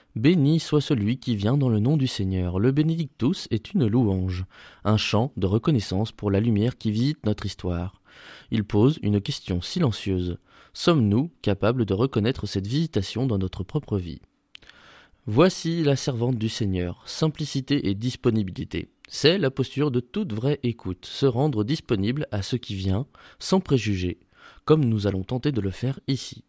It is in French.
Béni soit celui qui vient dans le nom du Seigneur. Le Benedictus est une louange, un chant de reconnaissance pour la lumière qui visite notre histoire. Il pose une question silencieuse. Sommes-nous capables de reconnaître cette visitation dans notre propre vie ? Voici la servante du Seigneur, simplicité et disponibilité. C'est la posture de toute vraie écoute, se rendre disponible à ce qui vient, sans préjugés, comme nous allons tenter de le faire ici.